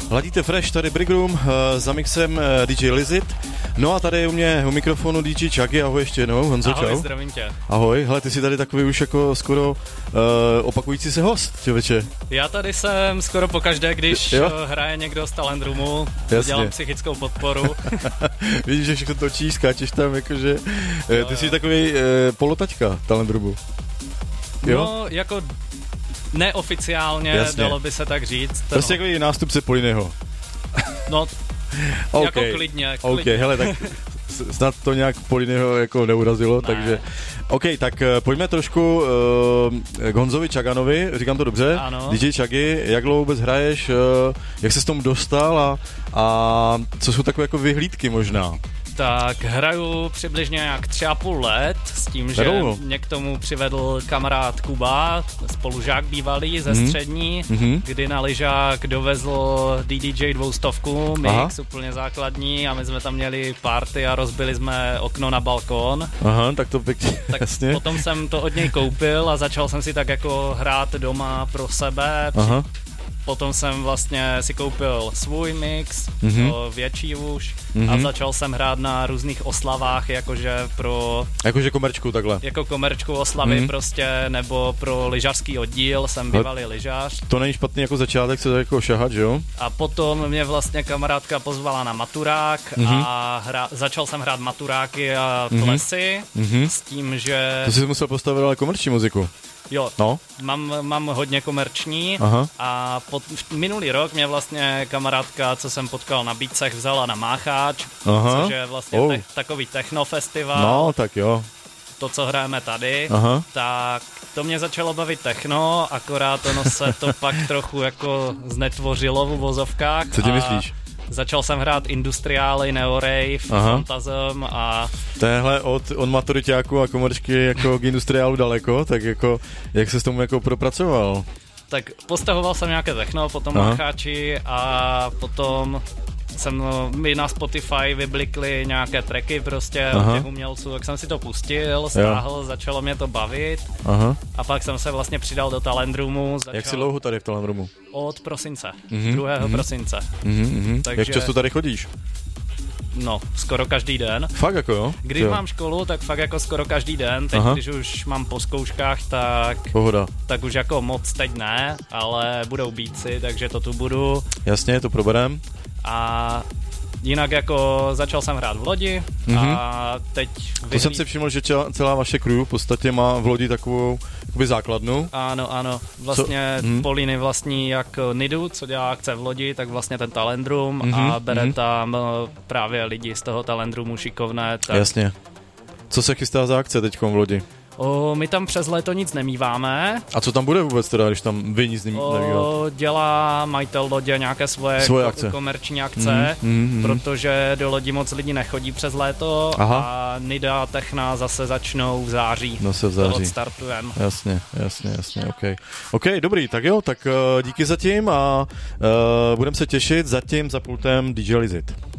Hladíte Fresh, tady Brick Room, za mixem DJ Lizit. No a tady u mě u mikrofonu DJ Chucky, ahoj ještě jednou, Honzo, ahoj, čau. Zdravím tě. Ahoj, hele, ty jsi tady takový už jako skoro opakující se host, člověče. Já tady jsem skoro pokaždé, když hraje někdo z Talent Roomu, dělám psychickou podporu. Vidíš, že všechno točíš, skáčeš tam, jakože, ty jsi takový polotaťka Talent Roomu. Jo? No, jako neoficiálně, jasně. Dalo by se tak říct. Prostě takový nástupce Polinyho. No, okay. Jako klidně. OK, hele, tak snad to nějak Polinyho jako neurazilo, ne. Takže OK, tak pojďme trošku k Honzovi Chaganovi, říkám to dobře? Ano. DJ Chaggy, jak dlouho vůbec hraješ, jak se s tomu dostal a co jsou takové jako vyhlídky možná? Tak hraju přibližně jak 3,5 let s tím, že mě k tomu přivedl kamarád Kuba, spolužák bývalý ze střední, kdy na lyžák dovezl DDJ 200 mix, úplně základní, a my jsme tam měli party a rozbili jsme okno na balkon. Aha, tak to pěkně, tak jasně. Potom jsem to od něj koupil a začal jsem si tak jako hrát doma pro sebe. Aha. Potom jsem vlastně si koupil svůj mix, větší už, a začal jsem hrát na různých oslavách, jakože komerčku takhle. Jako komerčku oslavy prostě, nebo pro lyžařský oddíl, jsem bývalý lyžař. To není špatný jako začátek se to jako šahat, že jo? A potom mě vlastně kamarádka pozvala na maturák a začal jsem hrát maturáky a plesy s tím, že... To jsi musel postavit ale komerční muziku. Jo, no. Mám hodně komerční. Aha. A minulý rok mě vlastně kamarádka, co jsem potkal na Beatsech, vzala na Mácháč, což je vlastně takový technofestival. No, tak jo. To, co hrajeme tady, tak to mě začalo bavit techno, akorát ono se to pak trochu jako znetvořilo v uvozovkách. Co ti myslíš? Začal jsem hrát industriály, neorave, fantasm a... Téhle od maturiťáku a komerčky jako k industriálu daleko, tak jako jak se s tomu jako propracoval? Tak postahoval jsem nějaké techno, potom Macháči a potom mi na Spotify vyblikly nějaké tracky prostě od těch umělců, tak jsem si to pustil, stáhl, začalo mě to bavit a pak jsem se vlastně přidal do Talent Roomu. Jak jsi dlouho tady v Talent Roomu? Od prosince, 2. prosince. Takže... Jak často tady chodíš? No, skoro každý den. Fakt jako jo? Když mám školu, tak fakt jako skoro každý den. Teď, když už mám po zkouškách, tak... Pohoda. Tak už jako moc teď ne, ale budou beatsy, takže to tu budu. Jasně, to proberem. A jinak jako začal jsem hrát v lodi a teď... To jsem si všiml, že celá vaše crew v podstatě má v lodi takovou jakoby základnu. Ano. Vlastně Poliny vlastní jak Nidu, co dělá akce v lodi, tak vlastně ten Talent Room a bere tam právě lidi z toho Talent Roomu šikovné. Tak... Jasně. Co se chystá za akce teďkom v lodi? My tam přes léto nic nemíváme. A co tam bude vůbec teda, když tam vy nic nemíváte? Dělá majitel lodě nějaké svoje akce. Komerční akce, protože do lodi moc lidí nechodí přes léto. A Nida Techna zase začnou v září. No se v září. To odstartujeme. Jasně, OK, dobrý, tak jo, tak díky zatím a budeme se těšit zatím za pultem DJ Lizit.